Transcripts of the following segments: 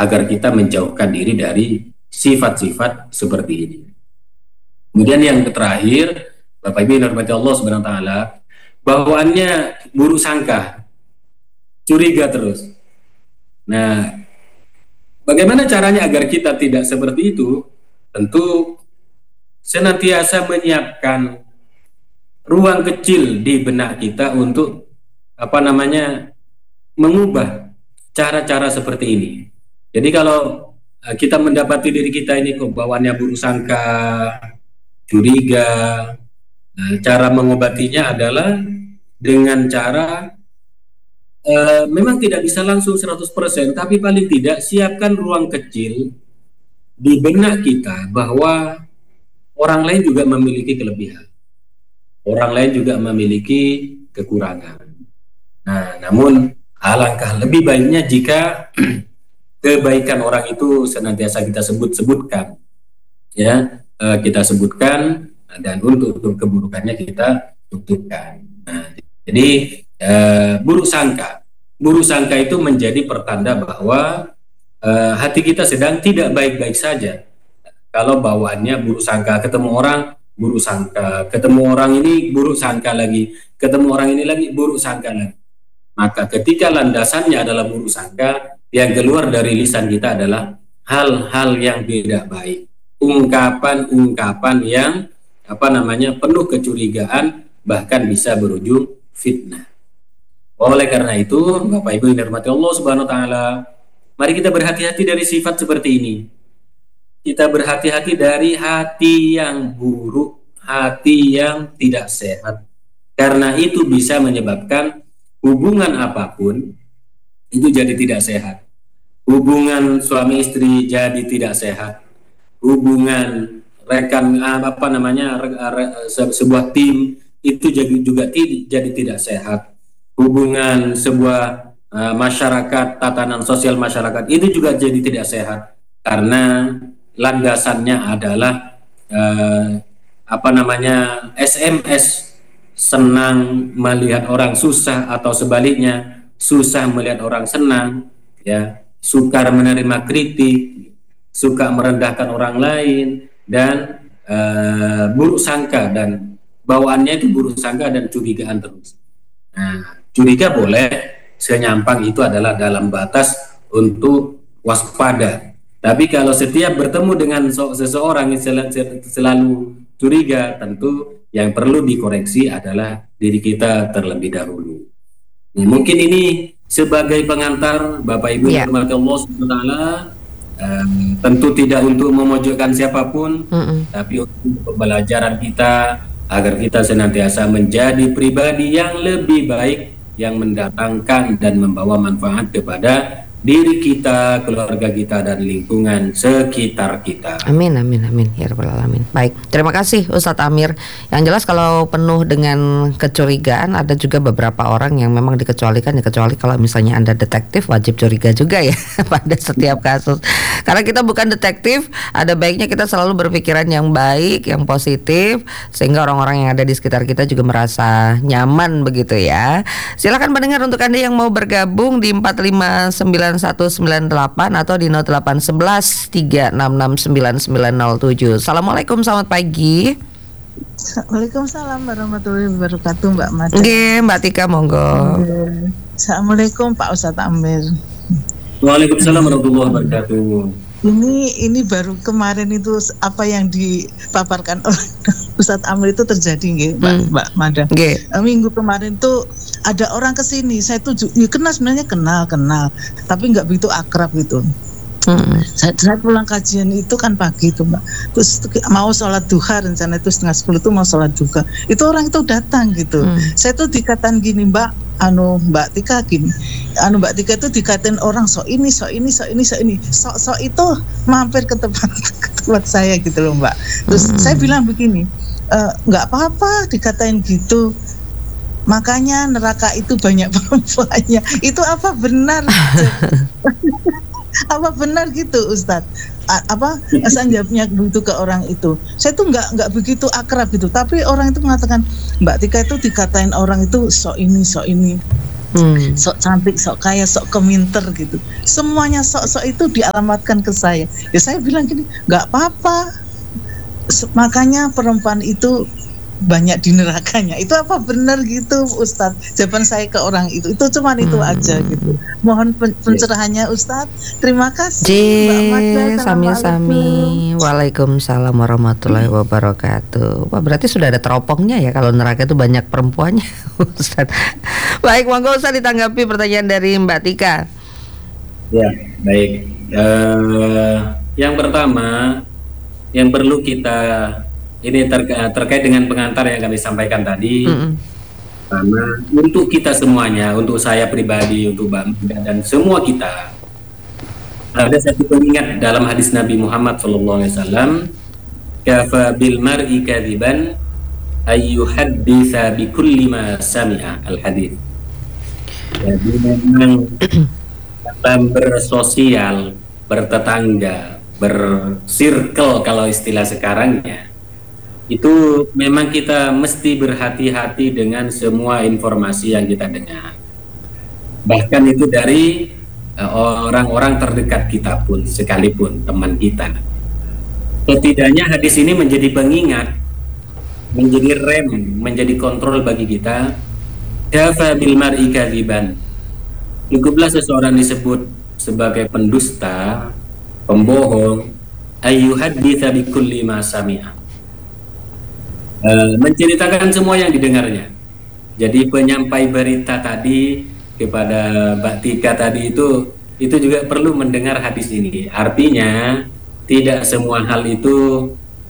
agar kita menjauhkan diri dari sifat-sifat seperti ini. Kemudian yang terakhir, Bapak Ibu yang dirahmati Allah Subhanahu wa taala, bawaannya buruk sangka, curiga terus. Nah, bagaimana caranya agar kita tidak seperti itu? Tentu senantiasa menyiapkan ruang kecil di benak kita untuk mengubah cara-cara seperti ini. Jadi kalau kita mendapati diri kita ini kok bawaannya buruk sangka, curiga, cara mengobatinya adalah dengan cara memang tidak bisa langsung 100%, tapi paling tidak siapkan ruang kecil di benak kita bahwa orang lain juga memiliki kelebihan, orang lain juga memiliki kekurangan. Nah, namun alangkah lebih baiknya jika kebaikan orang itu senantiasa kita sebutkan, ya, kita sebutkan, dan untuk keburukannya kita tutupkan. Nah, jadi buruk sangka itu menjadi pertanda bahwa hati kita sedang tidak baik-baik saja. Kalau bawaannya buruk sangka, ketemu orang buruk sangka, ketemu orang ini buruk sangka lagi, ketemu orang ini lagi buruk sangka lagi. Maka ketika landasannya adalah buruk sangka, yang keluar dari lisan kita adalah hal-hal yang tidak baik, ungkapan-ungkapan yang penuh kecurigaan, bahkan bisa berujung fitnah. Oleh karena itu, Bapak Ibu yang dirahmati Allah Subhanahu wa taala, mari kita berhati-hati dari sifat seperti ini. Kita berhati-hati dari hati yang buruk, hati yang tidak sehat. Karena itu bisa menyebabkan hubungan apapun itu jadi tidak sehat. Hubungan suami istri jadi tidak sehat. Hubungan rekan sebuah tim itu juga jadi tidak sehat. Hubungan sebuah masyarakat, tatanan sosial masyarakat itu juga jadi tidak sehat karena landasannya adalah SMS, senang melihat orang susah, atau sebaliknya susah melihat orang senang, ya, sukar menerima kritik, suka merendahkan orang lain, dan buruk sangka, dan bawaannya itu buruk sangka dan curigaan terus. Nah, curiga boleh, senyampang itu adalah dalam batas untuk waspada. Tapi kalau setiap bertemu dengan seseorang yang selalu curiga, tentu yang perlu dikoreksi adalah diri kita terlebih dahulu. Nah, mungkin ini sebagai pengantar, Bapak Ibu yang dirahmati Allah Subhanahu wa taala, tentu tidak untuk memojokkan siapapun, tapi untuk pembelajaran kita agar kita senantiasa menjadi pribadi yang lebih baik, yang mendatangkan dan membawa manfaat kepada diri kita, keluarga kita, dan lingkungan sekitar kita. Amin, amin, amin, ya rabbal alamin. Baik, terima kasih Ustadz Amir. Yang jelas kalau penuh dengan kecurigaan, ada juga beberapa orang yang memang dikecualikan, kecuali kalau misalnya Anda detektif, wajib curiga juga ya pada setiap kasus. Karena kita bukan detektif, ada baiknya kita selalu berpikiran yang baik, yang positif, sehingga orang-orang yang ada di sekitar kita juga merasa nyaman begitu ya. Silakan pendengar, untuk Anda yang mau bergabung di 4591198 atau di 0811 3669907. Assalamualaikum, selamat pagi. Waalaikumsalam warahmatullahi wabarakatuh, Mbak Mada. Oke, Mbak Tika, monggo. Assalamualaikum Pak Ustadz Amir. Waalaikumsalam warahmatullahi wabarakatuh. Ini baru kemarin itu apa yang dipaparkan oleh Ustadz Amir itu terjadi, Mbak Mada. Minggu kemarin tuh ada orang kesini, saya tuh sebenarnya kenal, tapi nggak begitu akrab gitu. Saya pulang kajian itu kan pagi itu, Mbak. Terus mau sholat duha, rencana itu 9:30 itu mau sholat duha. Itu orang itu datang gitu. Saya tuh dikatain gini, Mbak Tika gini. Mbak Tika itu dikatain orang sok ini itu mampir ke tempat saya gitu loh, Mbak. Terus saya bilang begini, nggak apa-apa dikatain gitu. Makanya neraka itu banyak perempuannya. Itu apa benar? Apa benar gitu, Ustadz? Saya jawabnya begitu ke orang itu. Saya tuh nggak begitu akrab gitu, tapi orang itu mengatakan Mbak Tika itu dikatain orang itu sok ini. sok cantik, sok kaya, sok keminter gitu. Semuanya sok-sok itu dialamatkan ke saya. Ya saya bilang gini, nggak apa-apa. Makanya perempuan itu banyak di nerakanya. Itu apa benar gitu Ustadz? Jawaban saya ke orang itu cuman itu aja gitu. Mohon pencerahannya Ustadz. Terima kasih Mbak Mada. Sami-sami. Waalaikumsalam warahmatullahi wabarakatuh. Wah, berarti sudah ada teropongnya ya kalau neraka itu banyak perempuannya Ustadz. Baik, monggo Ustadz ditanggapi pertanyaan dari Mbak Tika. Ya, baik. Yang pertama yang perlu kita ini terkait dengan pengantar yang kami sampaikan tadi, karena untuk kita semuanya, untuk saya pribadi, untuk Mbak Muda dan semua kita, ada satu pengingat dalam hadis Nabi Muhammad SAW, kafa bil mar'i kadziban ayyuhadditsa bi kulli ma sami'a, al hadis. Jadi memang dalam bersosial, bertetangga, bersirkel kalau istilah sekarangnya, itu memang kita mesti berhati-hati dengan semua informasi yang kita dengar. Bahkan itu dari orang-orang terdekat kita pun, sekalipun teman kita. Setidaknya hadis ini menjadi pengingat, menjadi rem, menjadi kontrol bagi kita. Kafa bil mar'i kadziban. Cukuplah seseorang disebut sebagai pendusta, pembohong, ayyuhadditsa bi kulli ma sami'a. Menceritakan semua yang didengarnya. Jadi penyampai berita tadi kepada Mbak Tika tadi itu juga perlu mendengar hadis ini. Artinya tidak semua hal itu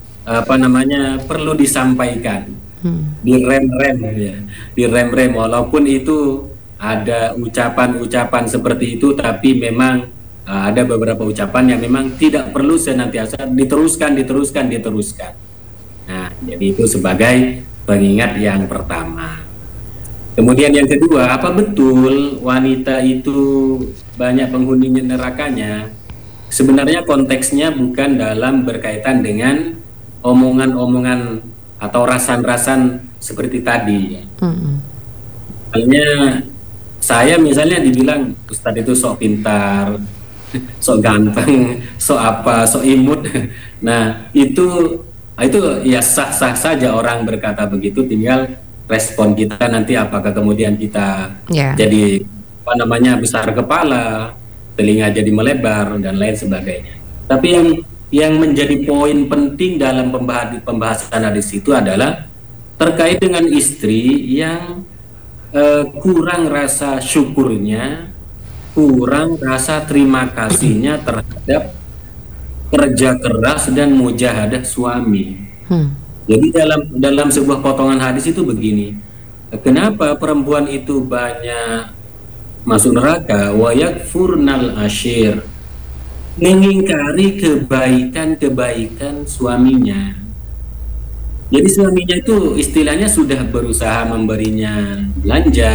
perlu disampaikan, direm-rem ya, direm-rem, walaupun itu ada ucapan-ucapan seperti itu, tapi memang ada beberapa ucapan yang memang tidak perlu senantiasa diteruskan. Nah, jadi itu sebagai pengingat yang pertama. Kemudian yang kedua, apa betul wanita itu banyak penghuni nerakanya? Sebenarnya konteksnya bukan dalam berkaitan dengan omongan-omongan atau rasan-rasan seperti tadi. Misalnya saya misalnya dibilang Ustadz itu sok pintar, sok ganteng, sok apa, sok imut. Nah, itu ya sah-sah saja orang berkata begitu, tinggal respon kita nanti apakah kemudian kita jadi besar kepala, telinga jadi melebar dan lain sebagainya. Tapi yang menjadi poin penting dalam pembahasan hadis itu adalah terkait dengan istri yang kurang rasa syukurnya, kurang rasa terima kasihnya terhadap kerja keras dan mujahadah suami. Jadi dalam sebuah potongan hadis itu begini, kenapa perempuan itu banyak masuk neraka? Wa yakfurnal ashir, mengingkari kebaikan suaminya. Jadi suaminya itu istilahnya sudah berusaha memberinya belanja,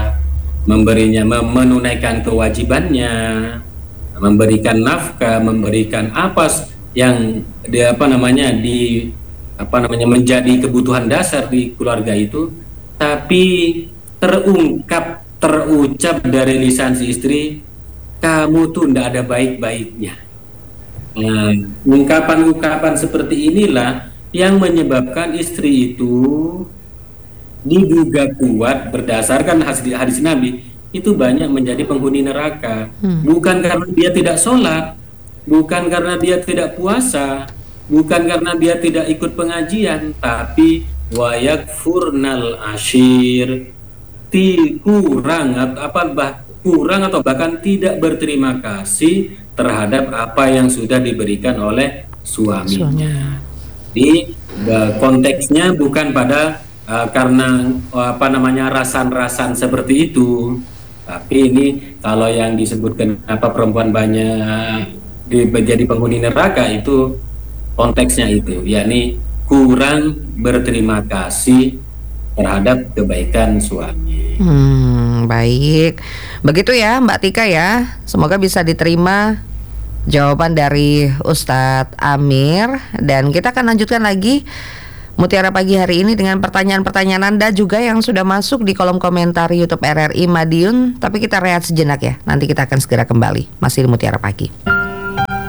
menunaikan kewajibannya, memberikan nafkah, memberikan apa yang menjadi kebutuhan dasar di keluarga itu, tapi terucap dari lisan si istri, kamu tuh tidak ada baik-baiknya. Nah, ungkapan-ungkapan seperti inilah yang menyebabkan istri itu diduga kuat berdasarkan hadis Nabi itu banyak menjadi penghuni neraka. Bukan karena dia tidak sholat, bukan karena dia tidak puasa, bukan karena dia tidak ikut pengajian, tapi wa yakfurnal ashir, kurang atau bahkan tidak berterima kasih terhadap apa yang sudah diberikan oleh suaminya. Jadi konteksnya bukan pada karena rasan-rasan seperti itu. Tapi ini kalau yang disebutkan perempuan banyak menjadi penghuni neraka itu konteksnya itu, yakni kurang berterima kasih terhadap kebaikan suami. Baik, begitu ya Mbak Tika ya. Semoga bisa diterima jawaban dari Ustadz Amir, dan kita akan lanjutkan lagi Mutiara Pagi hari ini dengan pertanyaan-pertanyaan Anda juga yang sudah masuk di kolom komentar YouTube RRI Madiun. Tapi kita rehat sejenak ya. Nanti kita akan segera kembali. Masih di Mutiara Pagi.